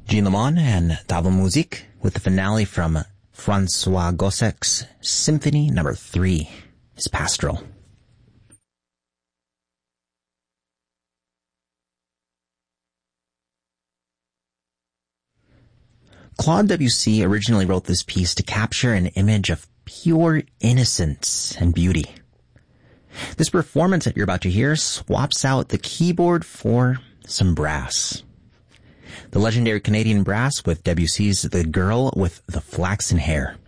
Jean Lemon and Table Musique with the finale from Francois Gossec's Symphony No. 3, his Pastoral. Claude Debussy originally wrote this piece to capture an image of pure innocence and beauty. This performance that you're about to hear swaps out the keyboard for some brass. The legendary Canadian brass with Debussy's The Girl with the Flaxen Hair.